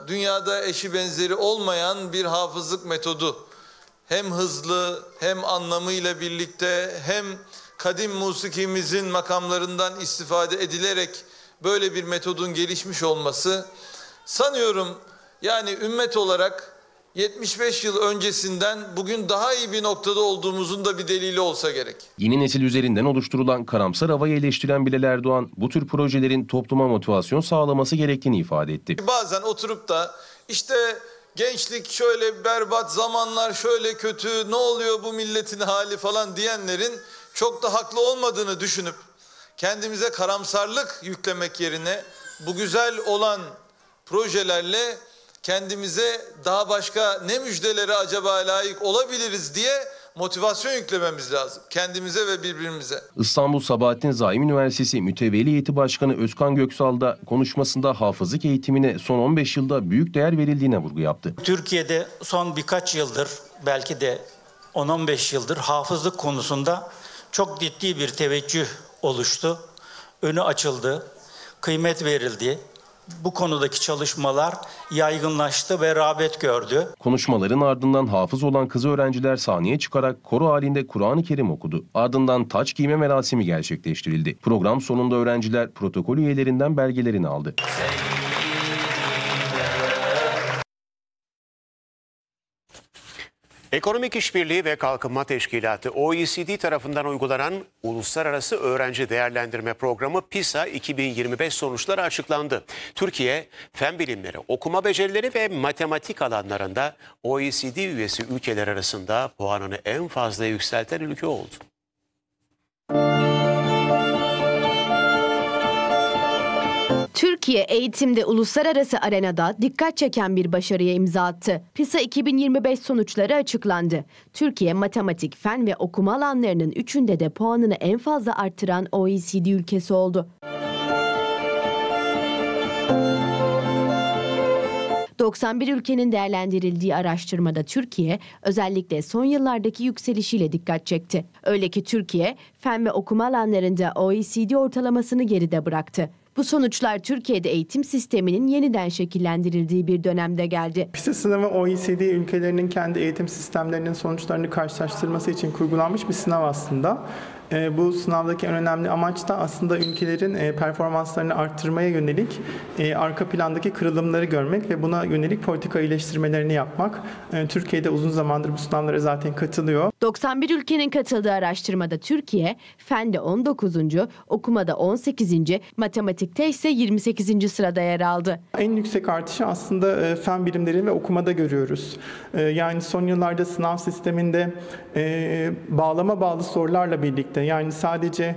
dünyada eşi benzeri olmayan bir hafızlık metodu. Hem hızlı hem anlamıyla birlikte hem kadim musikimizin makamlarından istifade edilerek böyle bir metodun gelişmiş olması sanıyorum yani ümmet olarak 75 yıl öncesinden bugün daha iyi bir noktada olduğumuzun da bir delili olsa gerek. Yeni nesil üzerinden oluşturulan karamsar havayı eleştiren Bilal Erdoğan, bu tür projelerin topluma motivasyon sağlaması gerektiğini ifade etti. Bazen oturup da işte gençlik şöyle berbat, zamanlar şöyle kötü, ne oluyor bu milletin hali falan diyenlerin çok da haklı olmadığını düşünüp kendimize karamsarlık yüklemek yerine bu güzel olan projelerle kendimize daha başka ne müjdelere acaba layık olabiliriz diye motivasyon yüklememiz lazım. Kendimize ve birbirimize. İstanbul Sabahattin Zaim Üniversitesi Mütevelli Heyeti Başkanı Özkan Göksal da konuşmasında hafızlık eğitimine son 15 yılda büyük değer verildiğine vurgu yaptı. Türkiye'de son birkaç yıldır, belki de 10-15 yıldır hafızlık konusunda çok ciddi bir teveccüh oluştu. Önü açıldı, kıymet verildi. Bu konudaki çalışmalar yaygınlaştı ve rağbet gördü. Konuşmaların ardından hafız olan kız öğrenciler sahneye çıkarak koro halinde Kur'an-ı Kerim okudu. Ardından taç giyme merasimi gerçekleştirildi. Program sonunda öğrenciler protokol üyelerinden belgelerini aldı. Ekonomik İşbirliği ve Kalkınma Teşkilatı OECD tarafından uygulanan Uluslararası Öğrenci Değerlendirme Programı PISA 2025 sonuçları açıklandı. Türkiye, fen bilimleri, okuma becerileri ve matematik alanlarında OECD üyesi ülkeler arasında puanını en fazla yükselten ülke oldu. Türkiye eğitimde uluslararası arenada dikkat çeken bir başarıya imza attı. PISA 2025 sonuçları açıklandı. Türkiye matematik, fen ve okuma alanlarının üçünde de puanını en fazla arttıran OECD ülkesi oldu. 91 ülkenin değerlendirildiği araştırmada Türkiye özellikle son yıllardaki yükselişiyle dikkat çekti. Öyle ki Türkiye fen ve okuma alanlarında OECD ortalamasını geride bıraktı. Bu sonuçlar Türkiye'de eğitim sisteminin yeniden şekillendirildiği bir dönemde geldi. PISA sınavı OECD ülkelerinin kendi eğitim sistemlerinin sonuçlarını karşılaştırması için kurgulanmış bir sınav aslında. Bu sınavdaki en önemli amaç da aslında ülkelerin performanslarını arttırmaya yönelik arka plandaki kırılımları görmek ve buna yönelik politika iyileştirmelerini yapmak. Türkiye'de uzun zamandır bu sınavlara zaten katılıyor. 91 ülkenin katıldığı araştırmada Türkiye, fende 19. okumada 18. matematikte ise 28. sırada yer aldı. En yüksek artışı aslında fen bilimleri ve okumada görüyoruz. Yani son yıllarda sınav sisteminde bağlama bağlı sorularla birlikte yani sadece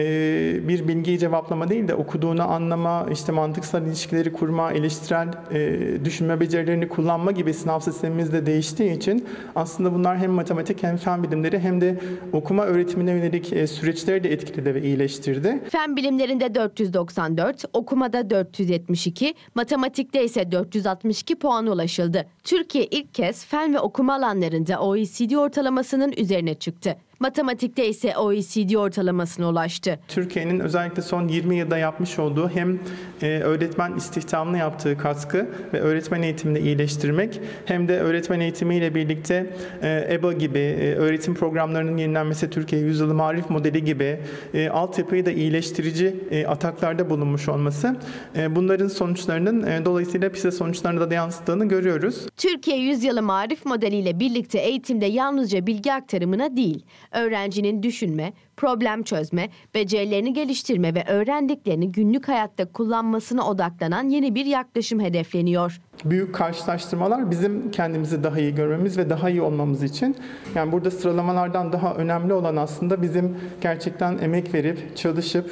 bir bilgiyi cevaplama değil de okuduğunu anlama, işte mantıksal ilişkileri kurma, eleştirel düşünme becerilerini kullanma gibi sınav sistemimiz de değiştiği için aslında bunlar hem matematik hem fen bilimleri hem de okuma öğretimine yönelik süreçleri de etkiledi ve iyileştirdi. Fen bilimlerinde 494, okumada 472, matematikte ise 462 puana ulaşıldı. Türkiye ilk kez fen ve okuma alanlarında OECD ortalamasının üzerine çıktı. Matematikte ise OECD ortalamasına ulaştı. Türkiye'nin özellikle son 20 yılda yapmış olduğu hem öğretmen istihdamına yaptığı katkı ve öğretmen eğitimini iyileştirmek hem de öğretmen eğitimiyle birlikte EBA gibi öğretim programlarının yenilenmesi, Türkiye Yüzyılı Marif Modeli gibi altyapıyı da iyileştirici ataklarda bulunmuş olması bunların sonuçlarının dolayısıyla PISA sonuçlarına da yansıttığını görüyoruz. Türkiye Yüzyılı Marif Modeli ile birlikte eğitimde yalnızca bilgi aktarımına değil, öğrencinin düşünme, problem çözme, becerilerini geliştirme ve öğrendiklerini günlük hayatta kullanmasına odaklanan yeni bir yaklaşım hedefleniyor. Büyük karşılaştırmalar bizim kendimizi daha iyi görmemiz ve daha iyi olmamız için. Yani burada sıralamalardan daha önemli olan aslında bizim gerçekten emek verip, çalışıp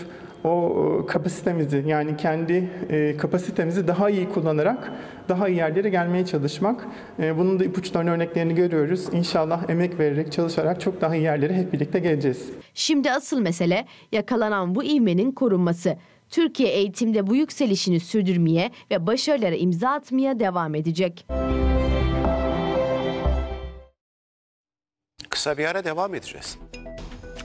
o kapasitemizi yani kendi kapasitemizi daha iyi kullanarak daha iyi yerlere gelmeye çalışmak. Bunun da ipuçlarını örneklerini görüyoruz. İnşallah emek vererek, çalışarak çok daha iyi yerlere hep birlikte geleceğiz. Şimdi asıl mesele yakalanan bu ivmenin korunması. Türkiye eğitimde bu yükselişini sürdürmeye ve başarılara imza atmaya devam edecek. Kısa bir ara devam edeceğiz.